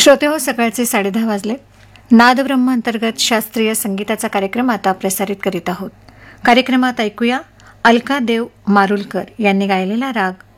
श्रोते हो, सकाळचे 10:30 वाजले. नादब्रह्म अंतर्गत शास्त्रीय संगीताचा कार्यक्रम आता प्रसारित करीत आहोत. कार्यक्रमात ऐकूया अलका देव मारुलकर यांनी गायलेला राग